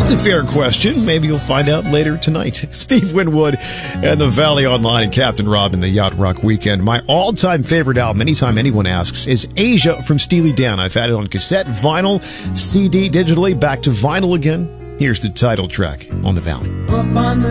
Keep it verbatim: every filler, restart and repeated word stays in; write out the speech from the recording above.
That's a fair question. Maybe you'll find out later tonight. Steve Winwood and the Valley Online and Captain Rob in the Yacht Rock Weekend. My all-time favorite album, anytime anyone asks, is Asia from Steely Dan. I've had it on cassette, vinyl, C D, digitally, back to vinyl again. Here's the title track on the Valley. Up on the